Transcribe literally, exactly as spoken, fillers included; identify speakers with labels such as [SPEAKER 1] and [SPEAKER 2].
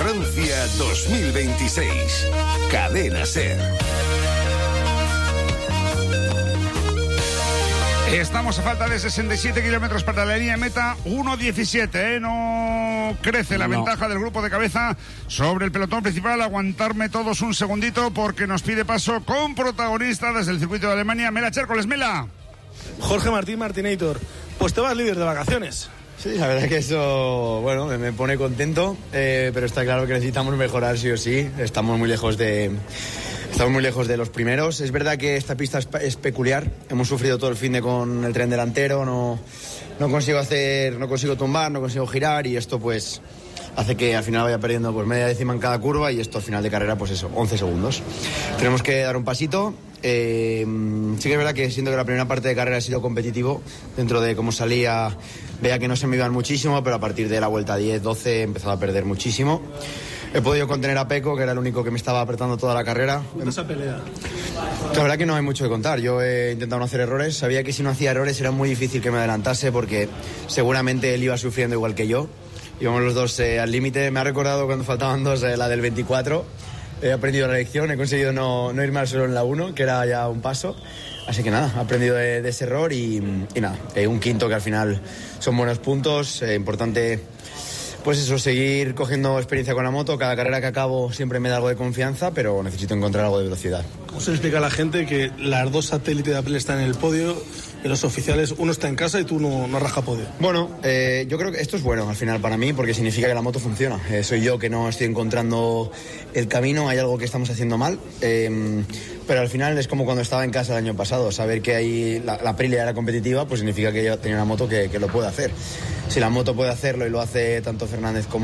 [SPEAKER 1] Francia dos mil veintiséis. Cadena SER.
[SPEAKER 2] Estamos a falta de sesenta y siete kilómetros para la línea de meta, uno diecisiete, ¿eh? No crece la no. ventaja del grupo de cabeza sobre el pelotón principal. Aguantarme todos un segundito porque nos pide paso con protagonista desde el circuito de Alemania, Mela Chércoles. Mela.
[SPEAKER 3] Jorge Martín Martinator, pues te vas líder de vacaciones.
[SPEAKER 4] Sí, la verdad que eso, bueno, me, me pone contento, eh, pero está claro que necesitamos mejorar sí o sí. Estamos muy lejos de... Estamos muy lejos de los primeros. Es verdad que esta pista es, es peculiar. Hemos sufrido todo el fin de con el tren delantero. No, no consigo hacer, no consigo tumbar, no consigo girar y esto pues hace que al final vaya perdiendo pues media décima en cada curva y esto al final de carrera pues eso, once segundos. Tenemos que dar un pasito. Eh, sí que es verdad que siento que la primera parte de carrera ha sido competitivo. Dentro de cómo salía, veía que no se me iban muchísimo, pero a partir de la vuelta diez, doce he empezado a perder muchísimo. He podido contener a Pecco, que era el único que me estaba apretando toda la carrera.
[SPEAKER 3] Esa pelea.
[SPEAKER 4] La verdad que no hay mucho que contar. Yo he intentado no hacer errores. Sabía que si no hacía errores era muy difícil que me adelantase porque seguramente él iba sufriendo igual que yo. Íbamos los dos eh, al límite. Me ha recordado cuando faltaban dos, eh, la del veinticuatro. He aprendido la lección. He conseguido no, no irme al suelo en la uno, que era ya un paso. Así que nada, he aprendido de, de ese error y, y nada. Eh, un quinto que al final son buenos puntos. Eh, importante... Pues eso, seguir cogiendo experiencia con la moto. Cada carrera que acabo siempre me da algo de confianza, pero necesito encontrar algo de velocidad.
[SPEAKER 3] ¿Cómo se le explica a la gente que las dos satélites de Aprilia están en el podio y los oficiales, uno está en casa y tú no, no raja podio?
[SPEAKER 4] Bueno, eh, yo creo que esto es bueno al final para mí porque significa que la moto funciona. Eh, soy yo que no estoy encontrando el camino, hay algo que estamos haciendo mal. Eh, pero al final es como cuando estaba en casa el año pasado. Saber que ahí la, la Aprilia era competitiva, pues significa que yo tenía una moto que, que lo puede hacer. Si la moto puede hacerlo y lo hace tanto Fernández como